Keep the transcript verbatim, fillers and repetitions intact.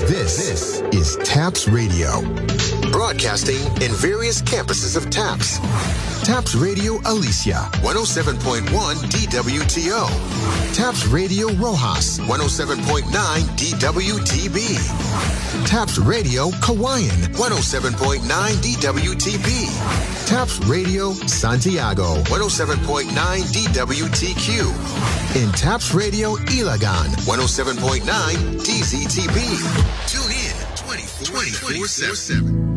This, this is TAPS Radio. Broadcasting in various campuses of TAPS. TAPS Radio Alicia, one oh seven point one D W T O. TAPS Radio Rojas, one oh seven point nine D W T B. TAPS Radio Kawayan, one oh seven point nine D W T B. TAPS Radio Santiago, one oh seven point nine D W T Q. In TAPS Radio Ilagan, one oh seven point nine D Z T B. Tune in twenty-four seven.